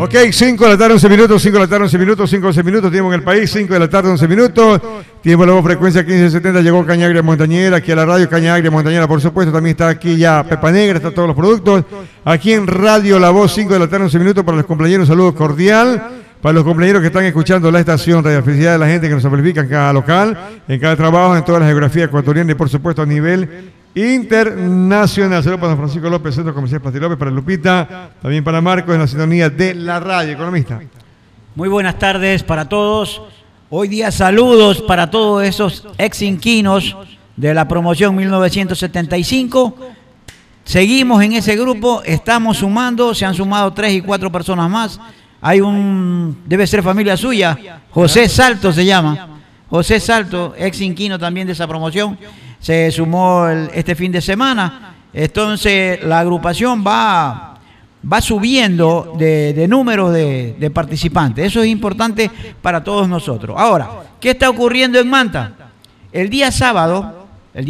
Ok, 5 de la tarde, 11 minutos, 5 de la tarde, 11 minutos, 5, 11 minutos, tiempo en el país, 5 de la tarde, 11 minutos, tiempo de la frecuencia 1570, llegó Caña Agria Montañera, aquí a la radio Caña Agria Montañera, por supuesto, también está aquí ya Pepa Negra, están todos los productos, aquí en Radio La Voz, 5 de la tarde, 11 minutos, para los compañeros, un saludo cordial, para los compañeros que están escuchando la estación, Radio Felicidad de la gente que nos amplifica en cada local, en cada trabajo, en toda la geografía ecuatoriana y por supuesto a nivel internacional. Saludos para don Francisco López, Centro Comercial Pasti López, para Lupita, también para Marcos en la sintonía de la radio. Economista. Muy buenas tardes para todos. Hoy día saludos para todos esos ex inquinos de la promoción 1975. Seguimos en ese grupo, estamos sumando, se han sumado 3 y 4 personas más. Hay debe ser familia suya, José Salto se llama. José Salto, ex inquino también de esa promoción. Se sumó este fin de semana, entonces la agrupación va subiendo de número de participantes. Eso es importante para todos nosotros. Ahora, ¿qué está ocurriendo en Manta? El día sábado,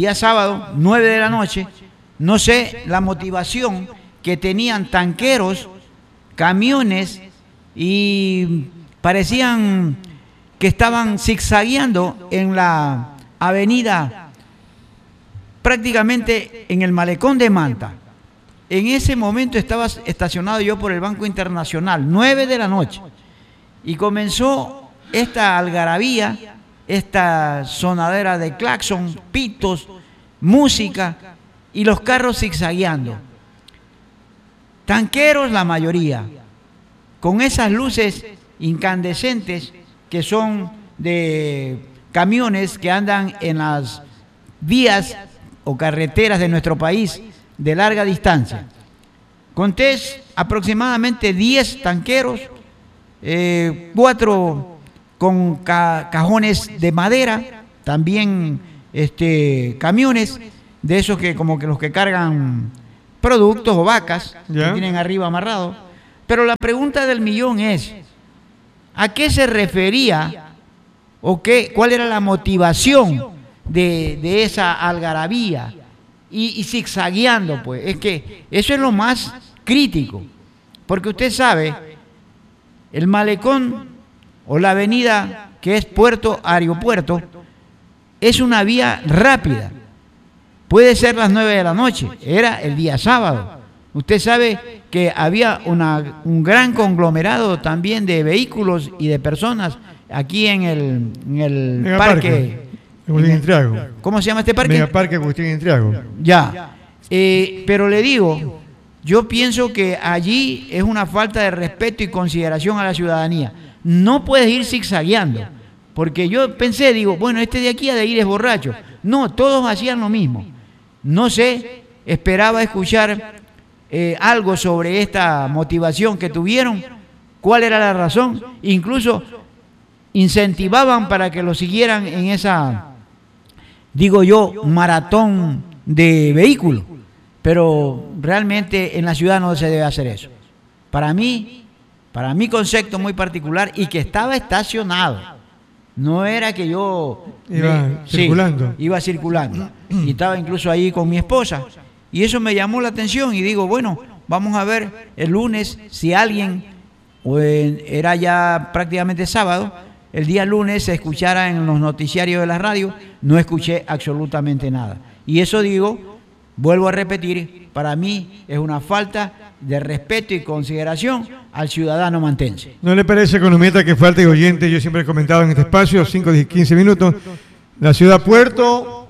9 de la noche, no sé la motivación que tenían tanqueros, camiones y parecían que estaban zigzagueando en la avenida, prácticamente en el malecón de Manta. En ese momento estaba estacionado yo por el Banco Internacional, 9 de la noche, y comenzó esta algarabía, esta sonadera de claxon, pitos, música y los carros zigzagueando. Tanqueros la mayoría, con esas luces incandescentes que son de camiones que andan en las vías o carreteras de nuestro país de larga distancia. Conté aproximadamente 10 tanqueros, 4 con cajones de madera, también camiones de esos que como que los que cargan productos o vacas que tienen arriba amarrado. Pero la pregunta del millón es, ¿a qué se refería o cuál era la motivación de esa algarabía y zigzagueando? Pues es que eso es lo más crítico, porque usted sabe, el malecón o la avenida que es puerto aeropuerto es una vía rápida, puede ser las 9 de la noche, era el día sábado. Usted sabe que había un gran conglomerado también de vehículos y de personas aquí en el parque Agustín Intriago. ¿Cómo se llama este parque? Megaparque Agustín Intriago. Ya. Pero le digo, yo pienso que allí es una falta de respeto y consideración a la ciudadanía. No puedes ir zigzagueando, porque yo pensé, digo, bueno, este de aquí ha de ir es borracho. No, todos hacían lo mismo. No sé, esperaba escuchar algo sobre esta motivación que tuvieron, cuál era la razón. Incluso incentivaban para que lo siguieran en esa, digo yo, maratón de vehículos, pero realmente en la ciudad no se debe hacer eso. Para mi concepto muy particular, y que estaba estacionado, no era que yo iba circulando, y estaba incluso ahí con mi esposa, y eso me llamó la atención, y digo, bueno, vamos a ver el lunes si alguien, era ya prácticamente sábado, el día lunes se escuchara en los noticiarios de la radio. No escuché absolutamente nada. Y eso digo, vuelvo a repetir, para mí es una falta de respeto y consideración al ciudadano mantense. ¿No le parece, economista, que falta y oyente? Yo siempre he comentado en este espacio, 5, 15 minutos, la ciudad puerto,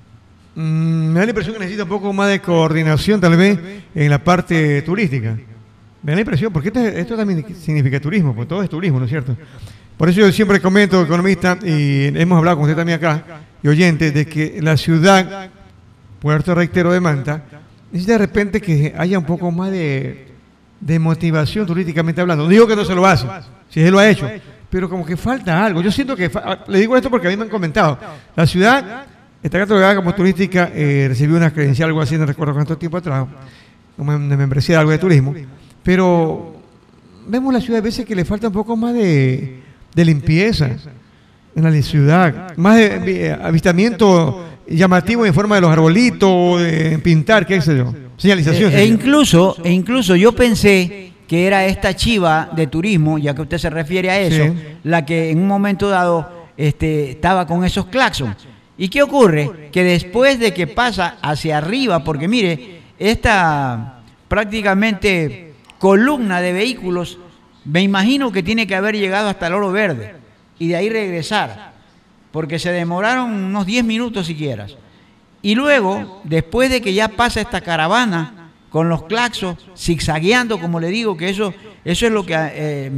me da la impresión que necesita un poco más de coordinación tal vez en la parte turística. Me da la impresión, porque esto también significa turismo, porque todo es turismo, ¿no es cierto? Por eso yo siempre comento, economista, y hemos hablado con usted también acá, y oyentes, de que la ciudad, puerto reitero de Manta, necesita de repente que haya un poco más de motivación turísticamente hablando. No digo que no se lo hace, si él lo ha hecho, pero como que falta algo. Yo siento que, le digo esto porque a mí me han comentado, la ciudad está catalogada como turística, recibió una credencial, algo así, no recuerdo cuánto tiempo atrás, como una membresía de algo de turismo, pero vemos la ciudad a veces que le falta un poco más de limpieza en la ciudad, más de avistamiento llamativo en forma de los arbolitos, de pintar, qué sé yo, señalización. E incluso yo pensé que era esta chiva de turismo, ya que usted se refiere a eso, Sí. la que en un momento dado estaba con esos claxons. ¿Y qué ocurre? Que después de que pasa hacia arriba, porque mire, esta prácticamente columna de vehículos, me imagino que tiene que haber llegado hasta el Oro Verde y de ahí regresar, porque se demoraron unos 10 minutos siquiera. Y luego, después de que ya pasa esta caravana con los claxos, zigzagueando, como le digo, que eso es lo que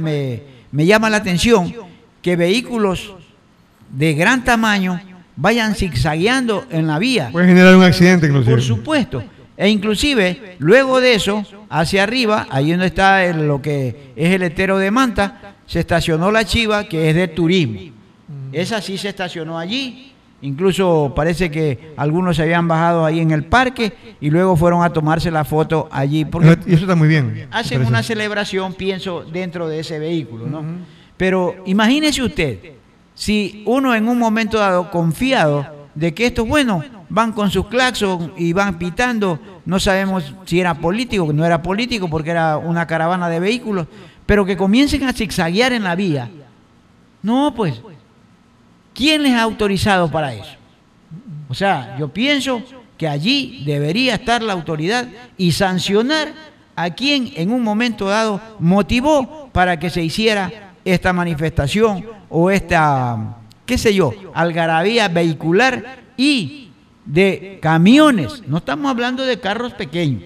me llama la atención, que vehículos de gran tamaño vayan zigzagueando en la vía. Puede generar un accidente inclusive. Por supuesto. E inclusive, luego de eso, hacia arriba, ahí donde está lo que es el letero de Manta, se estacionó la chiva, que es de turismo. Esa sí se estacionó allí. Incluso parece que algunos se habían bajado ahí en el parque y luego fueron a tomarse la foto allí. Porque Y eso está muy bien. hacen una celebración, pienso, dentro de ese vehículo, ¿no? Pero imagínese usted, si uno en un momento dado, confiado de que estos, bueno, van con sus claxons y van pitando, no sabemos si era político, no era político porque era una caravana de vehículos, pero que comiencen a zigzaguear en la vía. No, pues, ¿quién les ha autorizado para eso? O sea, yo pienso que allí debería estar la autoridad y sancionar a quien en un momento dado motivó para que se hiciera esta manifestación o esta, qué sé yo, algarabía vehicular y de camiones. No estamos hablando de carros pequeños,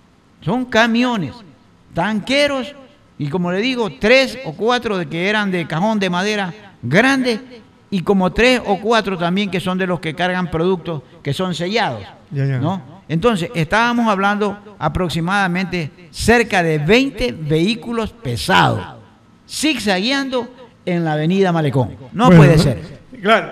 son camiones, tanqueros y como le digo, 3 o 4 de que eran de cajón de madera grande y como 3 o 4 también que son de los que cargan productos que son sellados, ¿no? Entonces, estábamos hablando aproximadamente cerca de 20 vehículos pesados, zigzagueando en la avenida Malecón. No bueno, puede ser. Claro,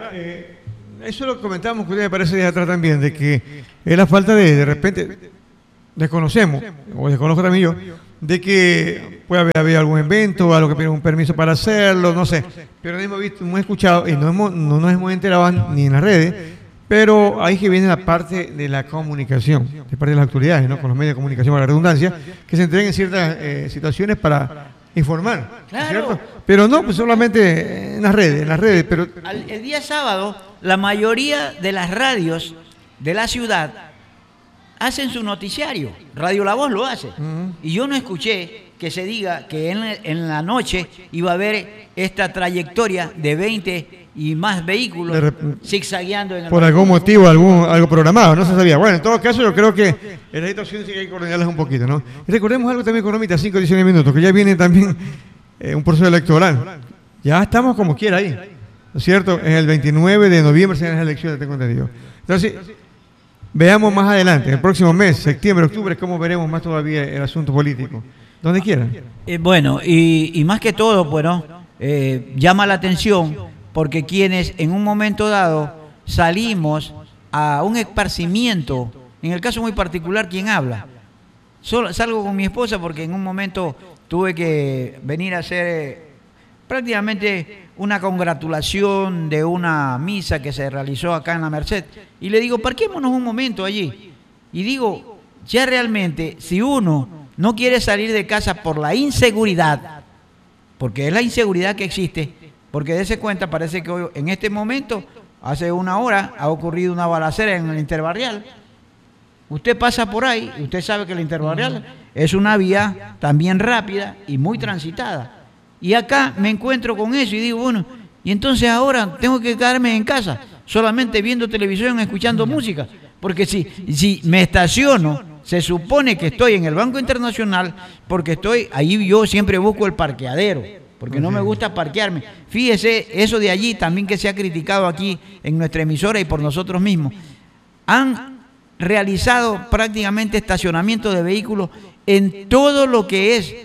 eso lo comentábamos que me parece días atrás también, de que es la falta de repente, desconocemos, o desconozco también yo, de que puede haber algún evento, algo que piden un permiso para hacerlo, no sé, pero no hemos visto, hemos escuchado y no nos hemos enterado ni en las redes, pero ahí que viene la parte de la comunicación, de parte de las autoridades, ¿no? Con los medios de comunicación, para la redundancia, que se entreguen ciertas situaciones para informar, Claro. ¿cierto? Pero no, pues solamente en las redes, pero El día sábado, la mayoría de las radios de la ciudad hacen su noticiario. Radio La Voz lo hace. Y yo no escuché que se diga que en la noche iba a haber esta trayectoria de 20 y más vehículos zigzagueando en el por algún motivo, algo programado, no se sabía. Bueno, en todo caso, yo creo que en la situación sí que hay que coordinarlas un poquito, ¿no? Y recordemos algo también, Economita, 5 o 19 minutos, que ya viene también un proceso electoral. Ya estamos como quiera ahí, ¿no es cierto? En el 29 de noviembre se dan las elecciones, tengo entendido. Entonces, veamos más adelante, el próximo mes, septiembre, octubre, cómo veremos más todavía el asunto político. Donde quieran. Bueno, y más que todo, bueno, llama la atención porque quienes en un momento dado salimos a un esparcimiento, en el caso muy particular, ¿quién habla? Salgo con mi esposa porque en un momento tuve que venir a hacer prácticamente una congratulación de una misa que se realizó acá en la Merced. Y le digo, parquémonos un momento allí. Y digo, ya realmente, si uno no quiere salir de casa por la inseguridad, porque es la inseguridad que existe, porque dése cuenta, parece que hoy, en este momento, hace una hora, ha ocurrido una balacera en el Interbarrial. Usted pasa por ahí, y usted sabe que el Interbarrial es una vía también rápida y muy transitada. Y acá me encuentro con eso y digo, bueno, y entonces ahora tengo que quedarme en casa, solamente viendo televisión, escuchando música, porque si me estaciono, se supone que estoy en el Banco Internacional, porque estoy, ahí yo siempre busco el parqueadero, porque no me gusta parquearme. Fíjese, eso de allí también que se ha criticado aquí en nuestra emisora y por nosotros mismos. Han realizado prácticamente estacionamiento de vehículos en todo lo que es,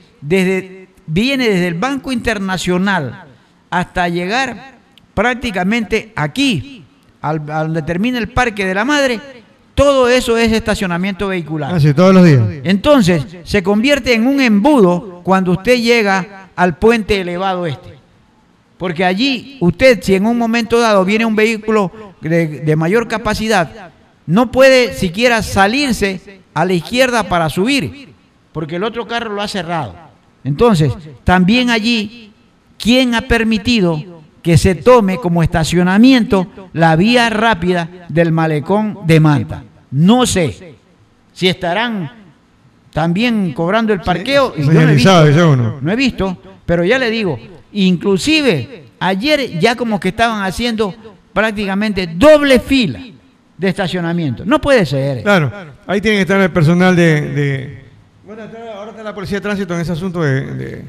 viene desde el Banco Internacional hasta llegar prácticamente aquí, al donde termina el Parque de la Madre. Todo eso es estacionamiento vehicular. Así, todos los días. Entonces, se convierte en un embudo cuando usted llega al puente elevado este. Porque allí, usted, si en un momento dado viene un vehículo de mayor capacidad, no puede siquiera salirse a la izquierda para subir. porque el otro carro lo ha cerrado. Entonces, también allí, ¿quién ha permitido que se tome como estacionamiento la vía rápida del malecón de Manta? No sé si estarán también cobrando el parqueo. Sí, yo no he señalizado, visto, eso no. no he visto, pero ya le digo, inclusive ayer ya como que estaban haciendo prácticamente doble fila de estacionamiento. No puede ser. Claro, ahí tiene que estar el personal Bueno, ahora está la policía de tránsito en ese asunto de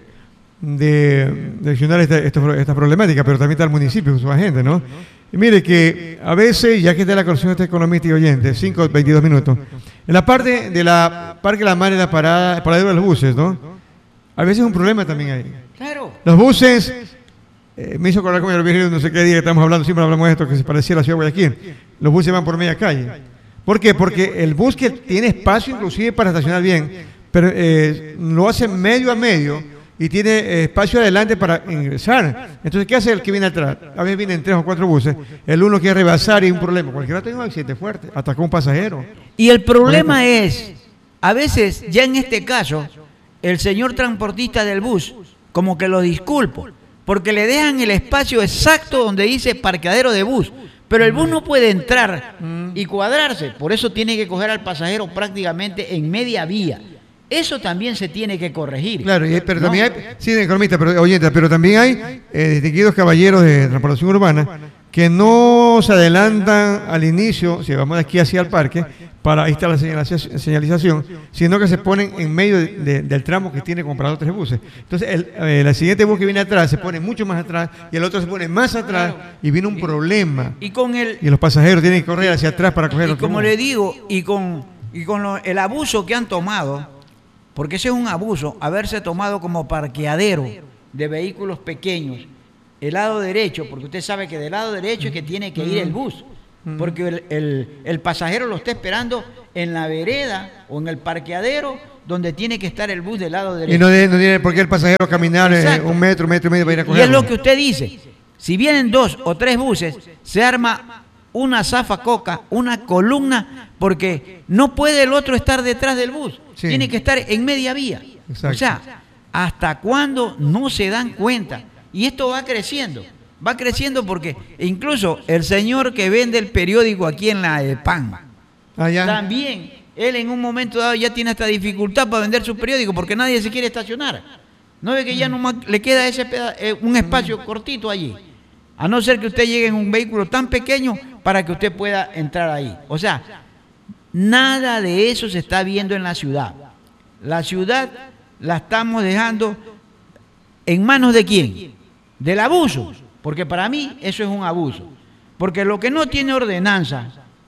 accionar esta problemática, pero también está el municipio con su agente, ¿no? Y mire que a veces, ya que está la corrección de este economista y oyente, 5:22 minutos, en la parte de la Parque La Mar y la paradero de los buses, ¿no? A veces es un problema también ahí. Claro. Los buses, me hizo acordar como el no sé qué día que estamos hablando, siempre hablamos de esto, que se parecía a la ciudad de Guayaquil. Los buses van por media calle. ¿Por qué? Porque el bus que tiene espacio inclusive para estacionar bien, pero lo hace medio a medio y tiene espacio adelante para ingresar. Entonces, ¿qué hace el que viene atrás? A veces vienen 3 o 4 buses, el uno quiere rebasar y un problema. Cualquiera tiene un accidente fuerte, atacó a un pasajero. Y el problema es, a veces, ya en este caso, el señor transportista del bus, como que lo disculpo, porque le dejan el espacio exacto donde dice parqueadero de bus, pero el bus no puede entrar y cuadrarse, por eso tiene que coger al pasajero prácticamente en media vía. Eso también se tiene que corregir. Claro, pero ¿no? también hay, sí, economista, pero oyente, pero también hay distinguidos caballeros de transportación urbana que no se adelantan al inicio, si vamos de aquí hacia el parque, para ahí está la señalización, sino que se ponen en medio del tramo que tiene como para los 3 buses. Entonces, el siguiente bus que viene atrás se pone mucho más atrás y el otro se pone más atrás y viene un problema. Y los pasajeros tienen que correr hacia atrás para coger y otro como bus. le digo, el abuso que han tomado, porque ese es un abuso, haberse tomado como parqueadero de vehículos pequeños el lado derecho, porque usted sabe que del lado derecho es que tiene que ir el bus, porque el pasajero lo está esperando en la vereda o en el parqueadero donde tiene que estar el bus del lado derecho. Y no tiene por qué el pasajero caminar un metro y medio para ir a cogerlo. Y es lo que usted dice, si vienen 2 o 3 buses, se arma una zafacoca, una columna, porque no puede el otro estar detrás del bus, sí. Tiene que estar en media vía. Exacto. O sea, ¿hasta cuándo no se dan cuenta? Y esto va creciendo porque incluso el señor que vende el periódico aquí en la PAN, también él en un momento dado ya tiene esta dificultad para vender su periódico porque nadie se quiere estacionar. No ve que ya nomás le queda un espacio cortito allí, a no ser que usted llegue en un vehículo tan pequeño para que usted pueda entrar ahí. O sea, nada de eso se está viendo en la ciudad. La ciudad la estamos dejando en manos de ¿quién? Del abuso, porque para mí eso es un abuso. Porque lo que no tiene ordenanza,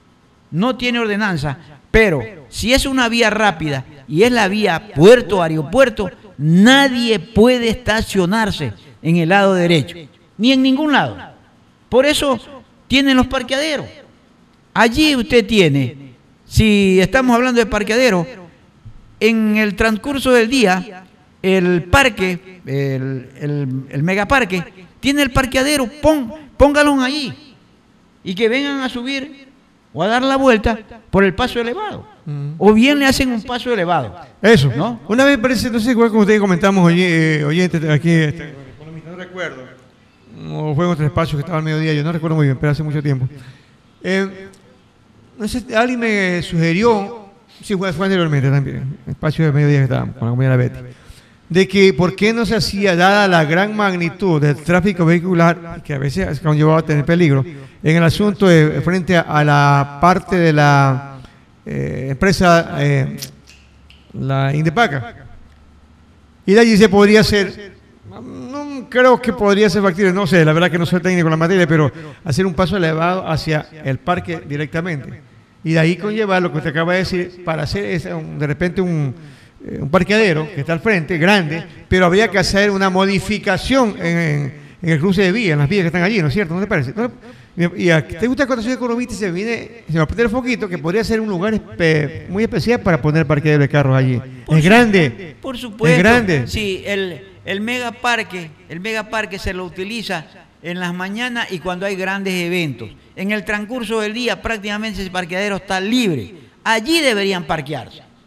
pero si es una vía rápida y es la vía puerto-aeropuerto, nadie puede estacionarse en el lado derecho, ni en ningún lado. Por eso tienen los parqueaderos. Allí usted tiene, si estamos hablando de parqueadero, en el transcurso del día, el parque, el megaparque, tiene el parqueadero, póngalos allí y que vengan a subir o a dar la vuelta por el paso elevado. O bien le hacen un paso elevado. Eso, ¿no? Una vez parece, no sé cuál, como ustedes comentamos, oyentes aquí, no recuerdo, o fue en otro espacio que estaba al mediodía, yo no recuerdo muy bien, pero hace mucho tiempo. No sé, alguien me sugirió, sí, fue anteriormente también, espacio de mediodía que estábamos con la compañera Betty, de que por qué no se hacía, dada la gran magnitud del tráfico vehicular, que a veces conllevaba a tener peligro, en el asunto frente a la parte de la empresa, la Indepaca. Y de allí se podría hacer, no creo que podría ser factible, no sé, la verdad que no soy técnico en la materia, pero hacer un paso elevado hacia el parque directamente. Y de ahí conllevar lo que usted acaba de decir, para hacer de repente un parqueadero que está al frente, grande, pero habría que hacer una modificación en el cruce de vías, en las vías que están allí, ¿no es cierto? ¿No te parece? Y a te gusta cuando soy economista y se me aprieta el foquito, que podría ser un lugar muy especial para poner parqueadero de carros allí. Es grande. Por supuesto. Es grande. Sí, el megaparque se lo utiliza en las mañanas y cuando hay grandes eventos. En el transcurso del día prácticamente ese parqueadero está libre. Allí deberían parquearse.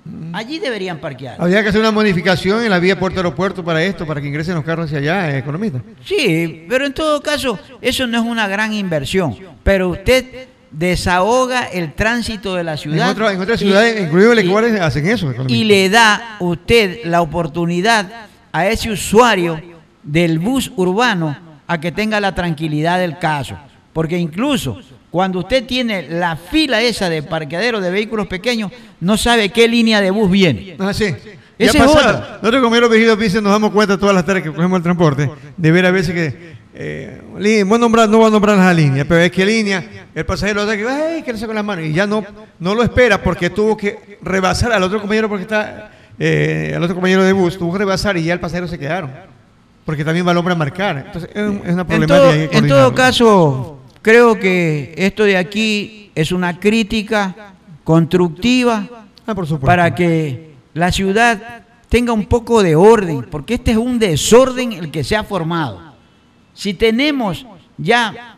Allí deberían parquear. Habría que hacer una modificación en la vía puerto-aeropuerto para esto, para que ingresen los carros hacia allá, economista. Sí, pero en todo caso, eso no es una gran inversión. Pero usted desahoga el tránsito de la ciudad. En otras ciudades, incluido el Ecuador, hacen eso. Y le da usted la oportunidad a ese usuario del bus urbano a que tenga la tranquilidad del caso. Porque incluso cuando usted tiene la fila esa de parqueadero de vehículos pequeños, no sabe qué línea de bus viene. Ah, sí. Ese es otro. Nosotros como los viejitos dicen, nos damos cuenta todas las tardes que cogemos el transporte, de ver a veces que no voy a nombrar la línea, pero es que línea, el pasajero da que le saca con las manos y ya no lo espera porque tuvo que rebasar al otro compañero porque está al otro compañero de bus, tuvo que rebasar y ya el pasajero se quedaron. Porque también va el hombre a marcar. Entonces es una problemática. En todo caso, creo que esto de aquí es una crítica constructiva por supuesto, para que la ciudad tenga un poco de orden, porque este es un desorden el que se ha formado. Si tenemos ya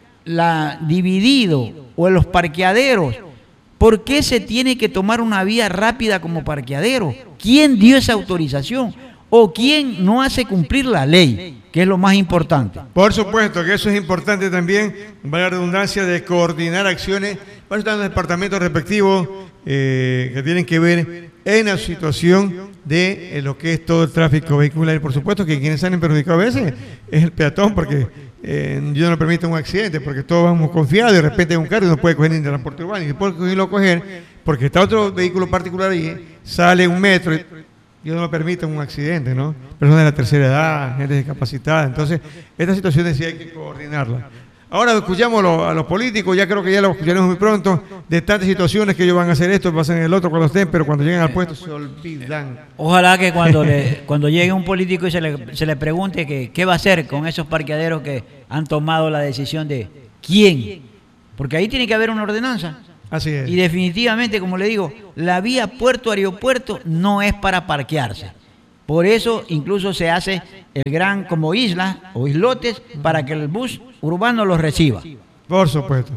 dividido o en los parqueaderos, ¿por qué se tiene que tomar una vía rápida como parqueadero? ¿Quién dio esa autorización? ¿O quién no hace cumplir la ley? Que es lo más importante. Por supuesto que eso es importante también, vale la redundancia, de coordinar acciones para estar en los departamentos respectivos que tienen que ver en la situación de lo que es todo el tráfico vehicular. Y por supuesto que quienes salen perjudicados a veces es el peatón, porque yo no permito un accidente, porque todos vamos confiados y de repente hay un carro y no puede coger ni transporte urbano, y no puede coger porque está otro vehículo particular y sale un metro y Dios no lo permite un accidente, ¿no? Personas de la tercera edad, gente discapacitada. Entonces, estas situaciones sí hay que coordinarlas. Ahora escuchamos a los políticos, ya creo que ya lo escucharemos muy pronto, de tantas situaciones que ellos van a hacer esto, pasan el otro cuando estén, pero cuando lleguen al puesto se olvidan. Ojalá que cuando llegue un político y se le pregunte que qué va a hacer con esos parqueaderos que han tomado la decisión de quién. Porque ahí tiene que haber una ordenanza. Así es. Y definitivamente, como le digo, la vía puerto-aeropuerto no es para parquearse. Por eso incluso se hace el gran como isla o islotes para que el bus urbano los reciba. Por supuesto.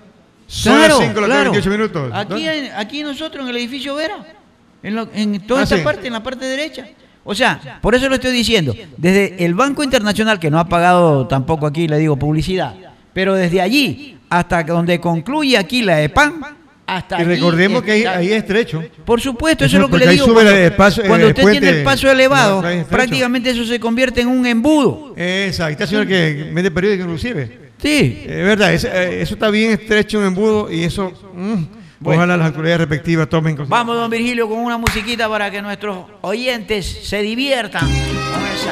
Son las 5 de la tarde, 28 minutos. Aquí nosotros en el edificio Vera, en toda esta parte, en la parte derecha. O sea, por eso lo estoy diciendo. Desde el Banco Internacional, que no ha pagado tampoco aquí, le digo, publicidad, pero desde allí hasta donde concluye aquí la EPAM, hasta y recordemos que ahí es estrecho. Por supuesto, eso es lo que le digo. Cuando usted tiene el paso elevado, prácticamente eso se convierte en un embudo. Exacto, señor que vende periódico inclusive. Sí. Es verdad, eso está bien estrecho, un embudo, y eso, ojalá las autoridades respectivas tomen consideración. Vamos, don Virgilio, con una musiquita para que nuestros oyentes se diviertan.